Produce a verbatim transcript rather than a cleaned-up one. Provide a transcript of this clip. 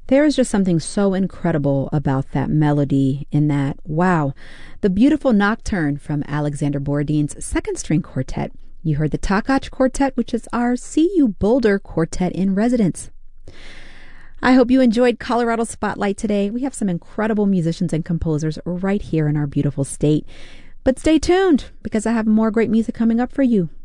There is just something so incredible about that melody in that, wow, the beautiful Nocturne from Alexander Borodin's second string quartet. You heard the Takach Quartet, which is our C U Boulder Quartet in residence. I hope you enjoyed Colorado Spotlight today. We have some incredible musicians and composers right here in our beautiful state. But stay tuned, because I have more great music coming up for you.